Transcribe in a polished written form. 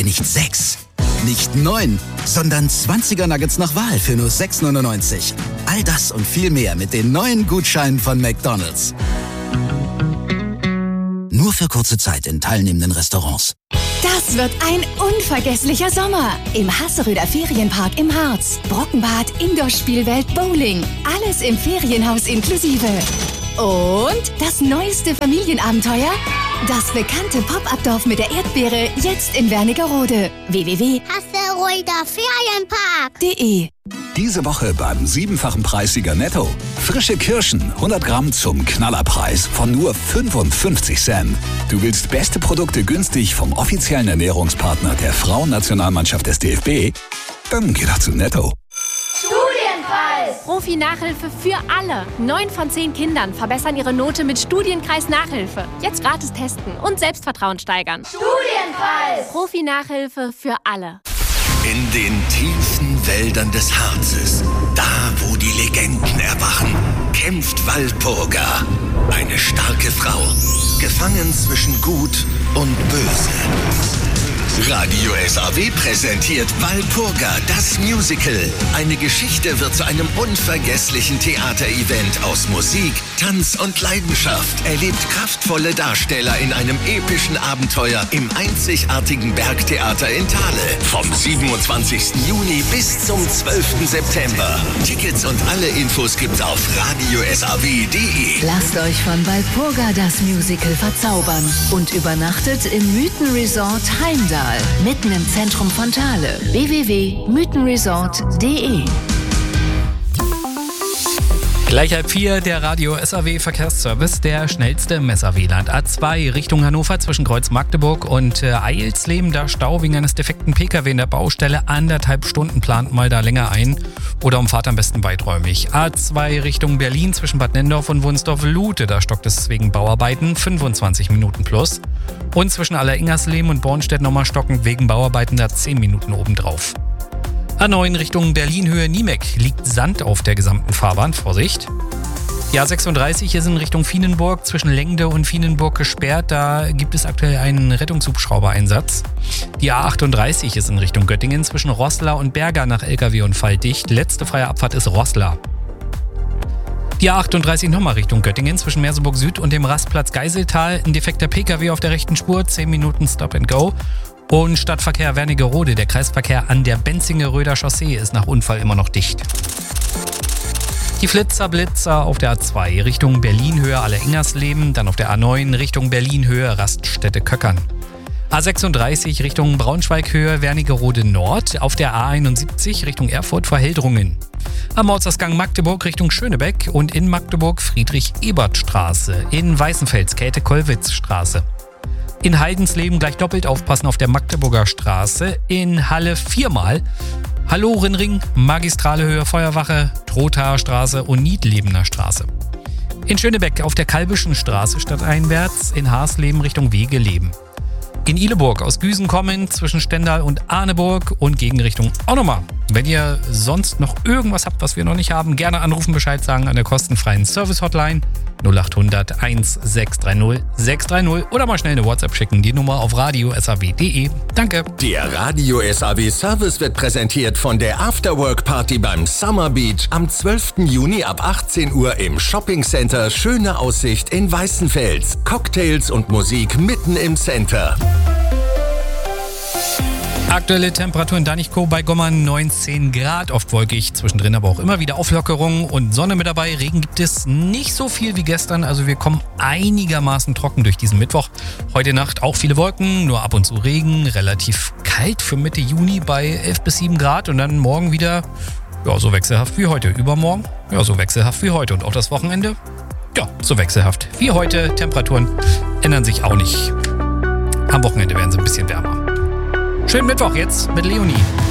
Nicht 6, nicht 9, sondern 20er Nuggets nach Wahl für nur 6,99. All das und viel mehr mit den neuen Gutscheinen von McDonald's. Nur für kurze Zeit in teilnehmenden Restaurants. Das wird ein unvergesslicher Sommer. Im Hasseröder Ferienpark im Harz. Brockenbad, Indoor-Spielwelt, Bowling. Alles im Ferienhaus inklusive. Und das neueste Familienabenteuer? Das bekannte Pop-Up-Dorf mit der Erdbeere, jetzt in Wernigerode. www.hasseröderferienpark.de. Diese Woche beim 7-fachen Preissieger Netto. Frische Kirschen, 100 Gramm zum Knallerpreis von nur 55 Cent. Du willst beste Produkte günstig vom offiziellen Ernährungspartner der Frauennationalmannschaft des DFB? Dann geh doch zu Netto. Studienkreis! Profi-Nachhilfe für alle. 9 von 10 Kindern verbessern ihre Note mit Studienkreis-Nachhilfe. Jetzt gratis testen und Selbstvertrauen steigern. Studienkreis! Profi-Nachhilfe für alle. In den tiefen Wäldern des Harzes, da wo die Legenden erwachen, kämpft Walpurga. Eine starke Frau, gefangen zwischen Gut und Böse. Radio SAW präsentiert Walpurga, das Musical. Eine Geschichte wird zu einem unvergesslichen Theaterevent aus Musik, Tanz und Leidenschaft. Erlebt kraftvolle Darsteller in einem epischen Abenteuer im einzigartigen Bergtheater in Thale. Vom 27. Juni bis zum 12. September. Tickets und alle Infos gibt's auf radiosaw.de. Lasst euch von Walpurga das Musical verzaubern und übernachtet im Mythenresort Heimdall. Mitten im Zentrum von Thale. www.mythenresort.de. Gleich 3:30 der Radio SAW Verkehrsservice, der schnellste im SAW-Land. A2 Richtung Hannover zwischen Kreuz Magdeburg und Eilsleben. Da Stau wegen eines defekten Pkw in der Baustelle. 1,5 Stunden, plant mal da länger ein oder umfahrt am besten weiträumig. A2 Richtung Berlin zwischen Bad Nenndorf und Wunsdorf-Lute. Da stockt es wegen Bauarbeiten 25 Minuten plus. Und zwischen Alleringersleben und Bornstedt nochmal stockend wegen Bauarbeiten da 10 Minuten obendrauf. A9 Richtung Berlin-Höhe-Niemeck liegt Sand auf der gesamten Fahrbahn. Vorsicht! Die A36 ist in Richtung Vienenburg zwischen Lengde und Vienenburg gesperrt. Da gibt es aktuell einen Rettungshubschrauber-Einsatz. Die A38 ist in Richtung Göttingen zwischen Roßla und Berga nach LKW-Unfall dicht. Letzte freie Abfahrt ist Roßla. Die A38 nochmal Richtung Göttingen zwischen Merseburg Süd und dem Rastplatz Geiseltal. Ein defekter Pkw auf der rechten Spur, 10 Minuten Stop and Go. Und Stadtverkehr Wernigerode, der Kreisverkehr an der Benzingeröder Chaussee ist nach Unfall immer noch dicht. Die Flitzer-Blitzer auf der A2 Richtung Berlin-Höhe Alleringersleben, dann auf der A9 Richtung Berlin-Höhe Raststätte-Köckern. A36 Richtung Braunschweig-Höhe Wernigerode Nord, auf der A71 Richtung Erfurt vor Heldrungen. Am Ortsausgang Magdeburg Richtung Schönebeck und in Magdeburg Friedrich-Ebert-Straße, in Weißenfels Käthe-Kollwitz-Straße. In Heidensleben gleich doppelt aufpassen auf der Magdeburger Straße. In Halle 4-mal Hallorenring, Magistrale Höhe Feuerwache, Trothaer Straße und Niedlebener Straße. In Schönebeck auf der Kalbischen Straße stadteinwärts, in Haarsleben Richtung Wegeleben. In Ihleburg aus Güsen kommen zwischen Stendal und Arneburg und Gegenrichtung auch nochmal. Wenn ihr sonst noch irgendwas habt, was wir noch nicht haben, gerne anrufen, Bescheid sagen an der kostenfreien Service-Hotline 0800 1630 630 oder mal schnell eine WhatsApp schicken, die Nummer auf radiosaw.de. Danke. Der Radio SAW Service wird präsentiert von der Afterwork-Party beim Summer Beach am 12. Juni ab 18 Uhr im Shopping-Center Schöne Aussicht in Weißenfels. Cocktails und Musik mitten im Center. Aktuelle Temperatur in Danichkow bei Gommern 19 Grad, oft wolkig, zwischendrin aber auch immer wieder Auflockerung und Sonne mit dabei. Regen gibt es nicht so viel wie gestern, also wir kommen einigermaßen trocken durch diesen Mittwoch. Heute Nacht auch viele Wolken, nur ab und zu Regen, relativ kalt für Mitte Juni bei 11 bis 7 Grad und dann morgen wieder so wechselhaft wie heute. Übermorgen so wechselhaft wie heute und auch das Wochenende so wechselhaft wie heute. Temperaturen ändern sich auch nicht. Am Wochenende werden sie ein bisschen wärmer. Schönen Mittwoch jetzt mit Leonie.